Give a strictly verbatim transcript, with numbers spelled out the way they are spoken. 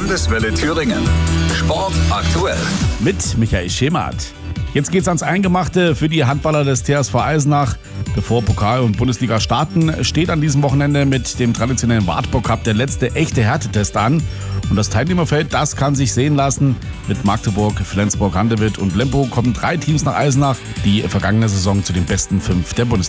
Landeswelle Thüringen. Sport aktuell. Mit Michael Schemert. Jetzt geht's ans Eingemachte für die Handballer des T S V Eisenach. Bevor Pokal und Bundesliga starten, steht an diesem Wochenende mit dem traditionellen Wartburg Cup der letzte echte Härtetest an. Und das Teilnehmerfeld, das kann sich sehen lassen. Mit Magdeburg, Flensburg, Handewitt und Lemgo kommen drei Teams nach Eisenach, die vergangene Saison zu den besten fünf der Bundesliga.